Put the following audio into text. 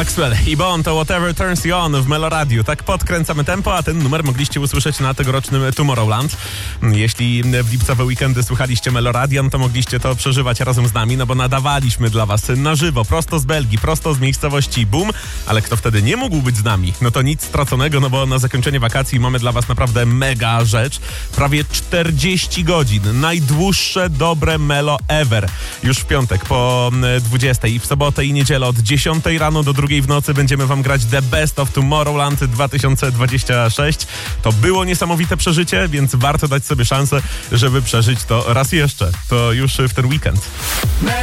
Maxwell i Bon to Whatever Turns You On w Meloradiu. Tak podkręcamy tempo, a ten numer mogliście usłyszeć na tegorocznym Tomorrowland. Jeśli w lipcowe weekendy słuchaliście Meloradian, to mogliście to przeżywać razem z nami, no bo nadawaliśmy dla was na żywo, prosto z Belgii, prosto z miejscowości Boom, ale kto wtedy nie mógł być z nami, no to nic straconego, no bo na zakończenie wakacji mamy dla was naprawdę mega rzecz. Prawie 40 godzin, najdłuższe dobre Melo ever. Już w piątek po 20 i w sobotę i niedzielę od 10 rano do 2 w nocy będziemy wam grać The Best of Tomorrowland 2026. To było niesamowite przeżycie, więc warto dać sobie szansę, żeby przeżyć to raz jeszcze. To już w ten weekend.